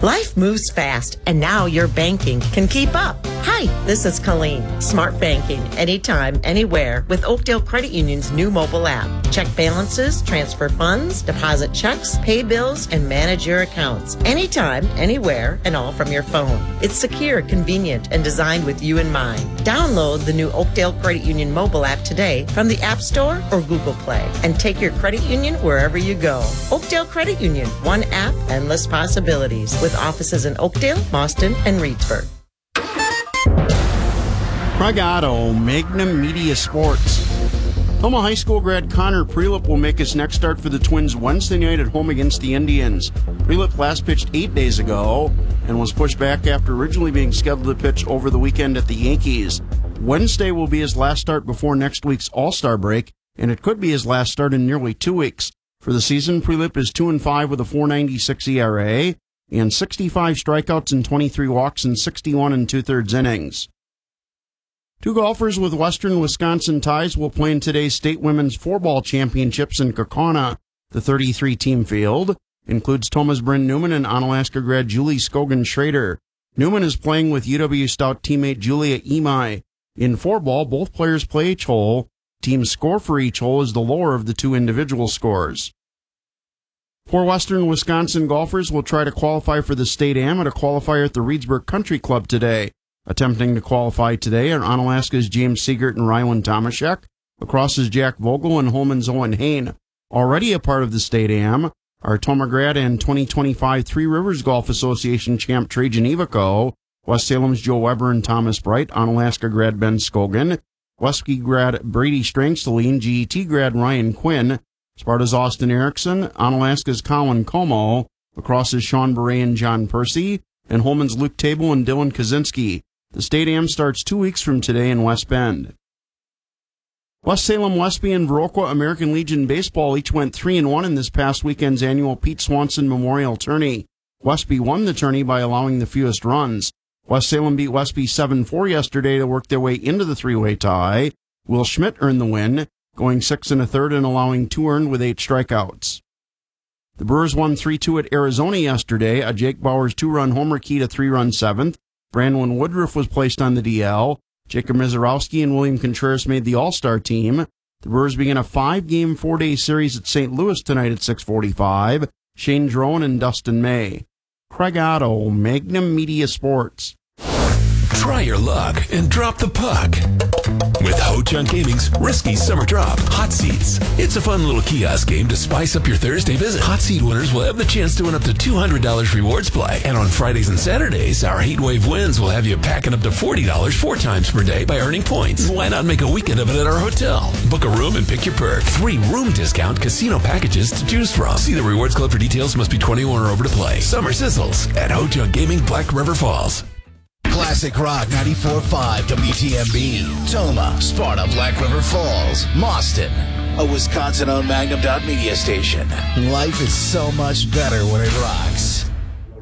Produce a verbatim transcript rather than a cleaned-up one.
Life moves fast, and now your banking can keep up. Hi, this is Colleen. Smart banking, anytime, anywhere, with Oakdale Credit Union's new mobile app. Check balances, transfer funds, deposit checks, pay bills, and manage your accounts. Anytime, anywhere, and all from your phone. It's secure, convenient, and designed with you in mind. Download the new Oakdale Credit Union mobile app today from the App Store or Google Play, and take your credit union wherever you go. Oakdale Credit Union, one app, endless possibilities, with offices in Oakdale, Boston, and Reedsburg. Craig Otto, Magnum Media Sports. Toma High School grad Connor Prelip will make his next start for the Twins Wednesday night at home against the Indians. Prelip last pitched eight days ago and was pushed back after originally being scheduled to pitch over the weekend at the Yankees. Wednesday will be his last start before next week's All-Star break, and it could be his last start in nearly two weeks. For the season, Prelip is two and five with a four ninety-six E R A and sixty-five strikeouts and twenty-three walks in sixty-one and two-thirds innings. Two golfers with Western Wisconsin ties will play in today's State Women's Four-Ball Championships in Kaukauna. The thirty-three team field includes Thomas Bryn Newman and Onalaska grad Julie Scogan Schrader. Newman is playing with U W Stout teammate Julia Imai. In four-ball, both players play each hole. Team's score for each hole is the lower of the two individual scores. Four Western Wisconsin golfers will try to qualify for the State Am at a qualifier at the Reedsburg Country Club today. Attempting to qualify today are Onalaska's James Siegert and Rylan Tomaszek, Lacrosse's Jack Vogel, and Holman's Owen Hain. Already a part of the State Am are Tomograd and twenty twenty-five Three Rivers Golf Association champ Trajan Ivico, West Salem's Joe Weber and Thomas Bright, Onalaska grad Ben Scogan, Wesky grad Brady Strangsteline, G E T grad Ryan Quinn, Sparta's Austin Erickson, Onalaska's Colin Como, Lacrosse's Sean Beret and John Percy, and Holman's Luke Table and Dylan Kaczynski. The State Am starts two weeks from today in West Bend. West Salem, Westby, and Viroqua American Legion Baseball each went three and one in this past weekend's annual Pete Swanson Memorial Tourney. Westby won the tourney by allowing the fewest runs. West Salem beat Westby seven four yesterday to work their way into the three-way tie. Will Schmidt earned the win, going six and a third and allowing two earned with eight strikeouts. The Brewers won three two at Arizona yesterday. A Jake Bowers two-run homer keyed a three-run seventh. Brandon Woodruff was placed on the D L. Jacob Mizorowski and William Contreras made the All-Star team. The Brewers begin a five-game, four-day series at Saint Louis tonight at six forty-five. Shane Drone and Dustin May. Craig Otto, Magnum Media Sports. Try your luck and drop the puck with Ho-Chunk Gaming's Risky Summer Drop Hot Seats. It's a fun little kiosk game to spice up your Thursday visit. Hot Seat winners will have the chance to win up to two hundred dollars rewards play. And on Fridays and Saturdays, our Heat Wave wins will have you packing up to forty dollars four times per day by earning points. Why not make a weekend of it at our hotel? Book a room and pick your perk. Three room discount casino packages to choose from. See the Rewards Club for details. Must be twenty-one or over to play. Summer sizzles at Ho-Chunk Gaming, Black River Falls. Classic Rock ninety-four point five W T M B, Toma, Sparta, Black River Falls, Mauston, a Wisconsin-owned Magnum Dot Media station. Life is so much better when it rocks.